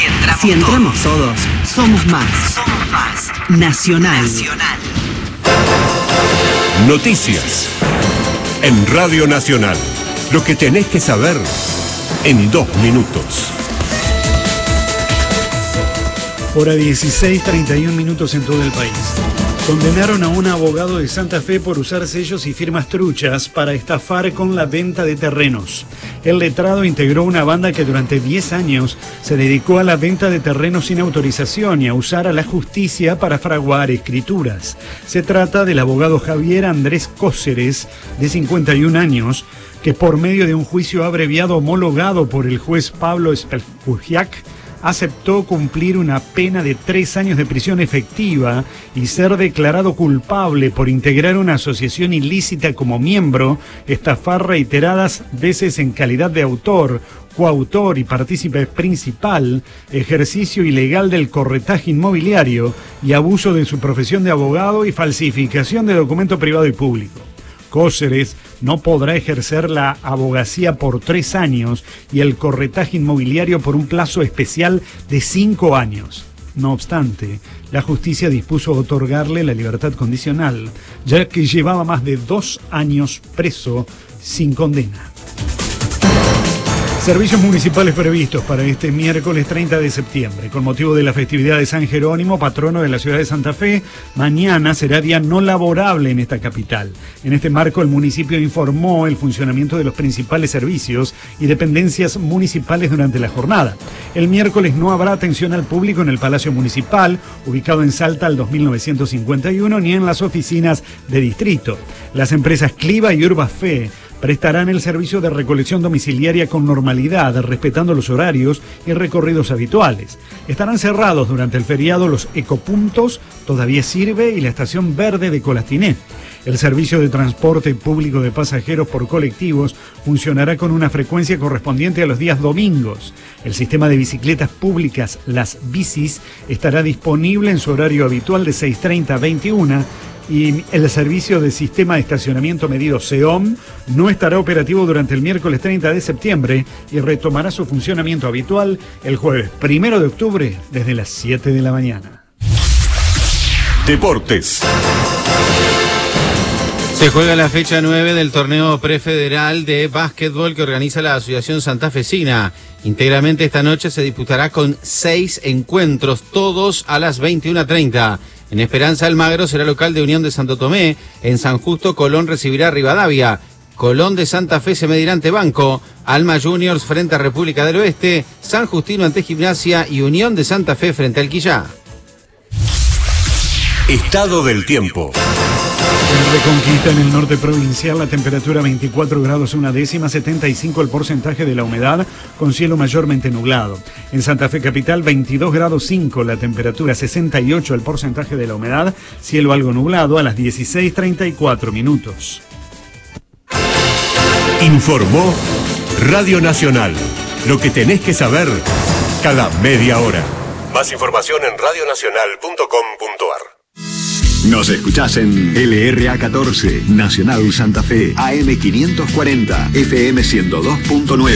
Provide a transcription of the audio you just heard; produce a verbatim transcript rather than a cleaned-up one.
entramos, si entramos todos, todos, somos más. Somos más. Nacional. Nacional. Noticias. En Radio Nacional. Lo que tenés que saber en dos minutos. Hora dieciséis, treinta y un minutos en todo el país. Condenaron a un abogado de Santa Fe por usar sellos y firmas truchas para estafar con la venta de terrenos. El letrado integró una banda que durante diez años se dedicó a la venta de terrenos sin autorización y a usar a la justicia para fraguar escrituras. Se trata del abogado Javier Andrés Cóceres, de cincuenta y un años, que por medio de un juicio abreviado homologado por el juez Pablo Spelkujiak, aceptó cumplir una pena de tres años de prisión efectiva y ser declarado culpable por integrar una asociación ilícita como miembro, estafar reiteradas veces en calidad de autor, coautor y partícipe principal, ejercicio ilegal del corretaje inmobiliario y abuso de su profesión de abogado y falsificación de documento privado y público. Cóceres no podrá ejercer la abogacía por tres años y el corretaje inmobiliario por un plazo especial de cinco años. No obstante, la justicia dispuso otorgarle la libertad condicional, ya que llevaba más de dos años preso sin condena. Servicios municipales previstos para este miércoles treinta de septiembre. Con motivo de la festividad de San Jerónimo, patrono de la ciudad de Santa Fe, mañana será día no laborable en esta capital. En este marco, el municipio informó el funcionamiento de los principales servicios y dependencias municipales durante la jornada. El miércoles no habrá atención al público en el Palacio Municipal, ubicado en Salta al dos mil novecientos cincuenta y uno, ni en las oficinas de distrito. Las empresas Cliva y Urbafe prestarán el servicio de recolección domiciliaria con normalidad, respetando los horarios y recorridos habituales. Estarán cerrados durante el feriado los ecopuntos, Todavía Sirve y la estación verde de Colastiné. El servicio de transporte público de pasajeros por colectivos funcionará con una frecuencia correspondiente a los días domingos. El sistema de bicicletas públicas, las bicis, estará disponible en su horario habitual de seis treinta a veintiuna. Y el servicio de sistema de estacionamiento medido S E O M no estará operativo durante el miércoles treinta de septiembre y retomará su funcionamiento habitual el jueves primero de octubre desde las siete de la mañana. Deportes. Se juega la fecha nueve del torneo prefederal de básquetbol que organiza la Asociación Santafesina. Íntegramente esta noche se disputará con seis encuentros, todos a las veintiuna treinta. En Esperanza Almagro será local de Unión de Santo Tomé. En San Justo, Colón recibirá a Rivadavia. Colón de Santa Fe se medirá ante Banco. Alma Juniors frente a República del Oeste. San Justino ante Gimnasia y Unión de Santa Fe frente al Quillá. Estado del tiempo. En Reconquista, en el norte provincial, la temperatura veinticuatro grados una décima, setenta y cinco el porcentaje de la humedad, con cielo mayormente nublado. En Santa Fe capital, veintidós grados cinco la temperatura, sesenta y ocho el porcentaje de la humedad, cielo algo nublado a las dieciséis treinta y cuatro minutos. Informó Radio Nacional. Lo que tenés que saber cada media hora. Más información en radio nacional punto com punto ar. Nos escuchás en L R A catorce, Nacional Santa Fe, A M quinientos cuarenta, F M ciento dos punto nueve.